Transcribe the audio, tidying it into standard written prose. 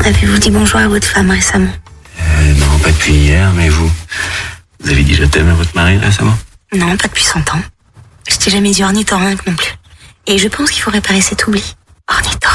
Avez-vous dit bonjour à votre femme récemment? Non, pas depuis hier, mais vous avez dit je t'aime à votre mari récemment? Non, pas depuis 100 ans. Je t'ai jamais dit ornithorynque non plus. Et je pense qu'il faut réparer cet oubli.